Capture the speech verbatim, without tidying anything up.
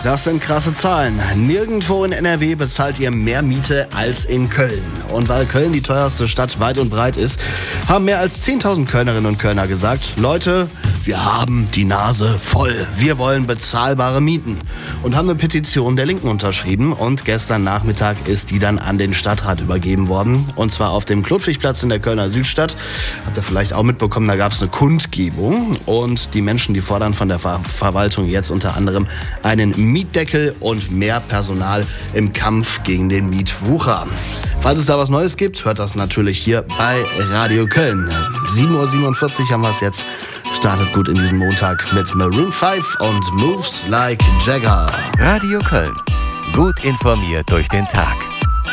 Das sind krasse Zahlen. Nirgendwo in N R W bezahlt ihr mehr Miete als in Köln. Und weil Köln die teuerste Stadt weit und breit ist, haben mehr als zehntausend Kölnerinnen und Kölner gesagt, Leute, wir haben die Nase voll. Wir wollen bezahlbare Mieten. Und haben eine Petition der Linken unterschrieben. Und gestern Nachmittag ist die dann an den Stadtrat übergeben worden. Und zwar auf dem Klotwigplatz in der Kölner Südstadt. Habt ihr vielleicht auch mitbekommen, da gab es eine Kundgebung. Und die Menschen, die fordern von der Ver- Verwaltung jetzt unter anderem einen Mietdeckel und mehr Personal im Kampf gegen den Mietwucher. Falls es da was Neues gibt, hört das natürlich hier bei Radio Köln. sieben Uhr siebenundvierzig haben wir es jetzt. Startet gut in diesen Montag mit Maroon fünf und Moves Like Jagger. Radio Köln. Gut informiert durch den Tag.